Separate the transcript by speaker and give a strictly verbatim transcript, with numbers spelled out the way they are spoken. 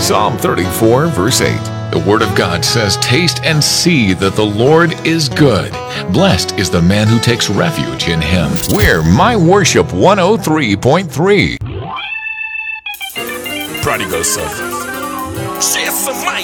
Speaker 1: Psalm thirty-four, verse eight. The Word of God says, "Taste and see that the Lord is good. Blessed is the man who takes refuge in Him." We're My Worship one oh three point three.
Speaker 2: Prodigal son. Share some mic.